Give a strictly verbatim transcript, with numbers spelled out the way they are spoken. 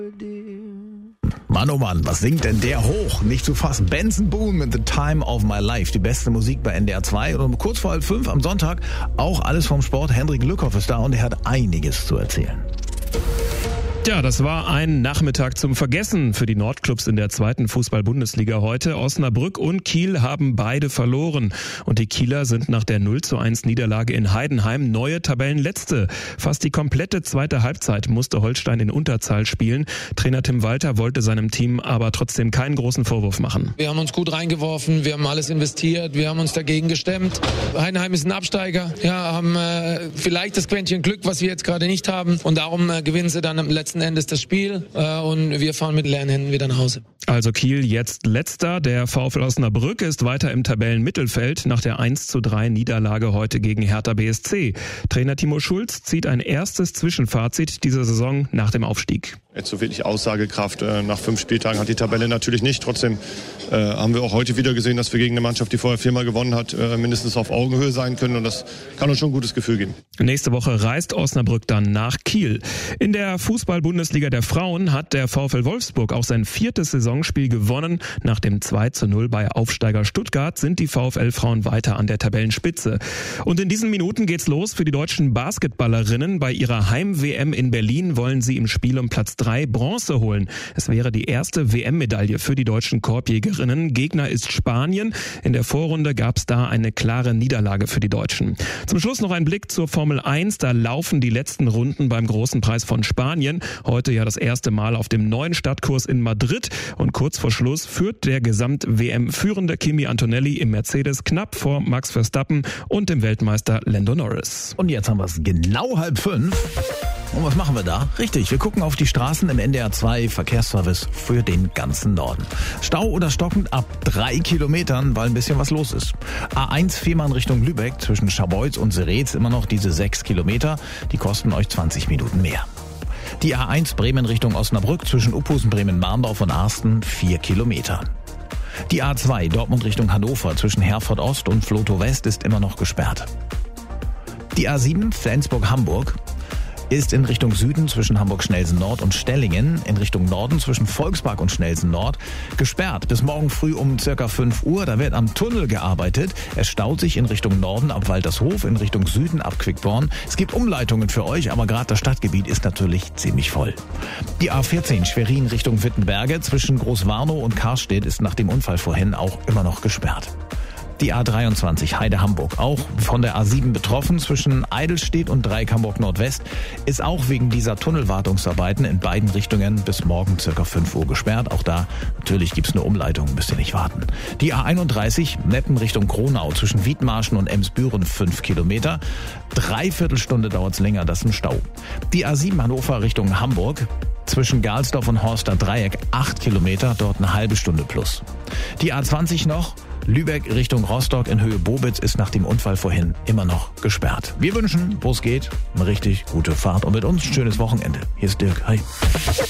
Mann, oh Mann, was singt denn der hoch? Nicht zu fassen. Benson Boone mit The Time of My Life. Die beste Musik bei N D R zwei. Und um kurz vor halb fünf am Sonntag auch alles vom Sport. Hendrik Lückhoff ist da und er hat einiges zu erzählen. Ja, das war ein Nachmittag zum Vergessen für die Nordclubs in der zweiten Fußball-Bundesliga heute. Osnabrück und Kiel haben beide verloren. Und die Kieler sind nach der null zu eins Niederlage in Heidenheim neue Tabellenletzte. Fast die komplette zweite Halbzeit musste Holstein in Unterzahl spielen. Trainer Tim Walter wollte seinem Team aber trotzdem keinen großen Vorwurf machen. Wir haben uns gut reingeworfen, wir haben alles investiert, wir haben uns dagegen gestemmt. Heidenheim ist ein Absteiger, ja, haben äh, vielleicht das Quäntchen Glück, was wir jetzt gerade nicht haben. Und darum äh, gewinnen sie dann am letzten Endes das Spiel äh, und wir fahren mit leeren Händen wieder nach Hause. Also Kiel jetzt letzter. Der VfL Osnabrück ist weiter im Tabellenmittelfeld nach der eins zu drei Niederlage heute gegen Hertha B S C. Trainer Timo Schulz zieht ein erstes Zwischenfazit dieser Saison nach dem Aufstieg. Jetzt so wirklich Aussagekraft äh, nach fünf Spieltagen hat die Tabelle natürlich nicht. Trotzdem äh, haben wir auch heute wieder gesehen, dass wir gegen eine Mannschaft, die vorher viermal gewonnen hat, äh, mindestens auf Augenhöhe sein können. Und das kann uns schon ein gutes Gefühl geben. Nächste Woche reist Osnabrück dann nach Kiel. In der Fußball-Bundesliga der Frauen hat der VfL Wolfsburg auch sein viertes Saisonspiel gewonnen. Nach dem zwei zu null bei Aufsteiger Stuttgart sind die VfL-Frauen weiter an der Tabellenspitze. Und in diesen Minuten geht's los für die deutschen Basketballerinnen. Bei ihrer Heim-W M in Berlin wollen sie im Spiel um Platz drei Bronze holen. Es wäre die erste W M-Medaille für die deutschen Korbjägerinnen. Gegner ist Spanien. In der Vorrunde gab es da eine klare Niederlage für die Deutschen. Zum Schluss noch ein Blick zur Formel eins. Da laufen die letzten Runden beim Großen Preis von Spanien. Heute ja das erste Mal auf dem neuen Stadtkurs in Madrid. Und kurz vor Schluss führt der Gesamt-W M-führende Kimi Antonelli im Mercedes knapp vor Max Verstappen und dem Weltmeister Lando Norris. Und jetzt haben wir es genau halb fünf. Und was machen wir da? Richtig, wir gucken auf die Straßen im N D R zwei Verkehrsservice für den ganzen Norden. Stau oder stockend ab drei Kilometern, weil ein bisschen was los ist. A eins Fehmarn Richtung Lübeck zwischen Scharbeutz und Seretz immer noch diese sechs Kilometer. Die kosten euch zwanzig Minuten mehr. Die A eins Bremen Richtung Osnabrück zwischen Uphusen, Bremen-Marndorf und Arsten vier Kilometer. Die A zwei Dortmund Richtung Hannover zwischen Herford Ost und Vlotho West ist immer noch gesperrt. Die A sieben Flensburg-Hamburg ist in Richtung Süden zwischen Hamburg-Schnelsen-Nord und Stellingen, in Richtung Norden zwischen Volkspark und Schnelsen-Nord gesperrt. Bis morgen früh um circa fünf Uhr, da wird am Tunnel gearbeitet. Es staut sich in Richtung Norden ab Waltershof, in Richtung Süden ab Quickborn. Es gibt Umleitungen für euch, aber gerade das Stadtgebiet ist natürlich ziemlich voll. Die A vierzehn Schwerin Richtung Wittenberge zwischen Großwarnow und Karstedt ist nach dem Unfall vorhin auch immer noch gesperrt. Die A dreiundzwanzig Heide-Hamburg, auch von der A sieben betroffen, zwischen Eidelstedt und Dreieck Hamburg Nordwest, ist auch wegen dieser Tunnelwartungsarbeiten in beiden Richtungen bis morgen circa fünf Uhr gesperrt. Auch da natürlich gibt's eine Umleitung, müsst ihr nicht warten. Die A einunddreißig Meppen Richtung Kronau zwischen Wiedmarschen und Emsbüren fünf Kilometer. Dreiviertel Stunde dauert's länger, das ist ein Stau. Die A sieben Hannover Richtung Hamburg zwischen Garlsdorf und Horster Dreieck acht Kilometer, dort eine halbe Stunde plus. Die A zwanzig noch, Lübeck Richtung Rostock in Höhe Bobitz ist nach dem Unfall vorhin immer noch gesperrt. Wir wünschen, wo es geht, eine richtig gute Fahrt und mit uns ein schönes Wochenende. Hier ist Dirk. Hi.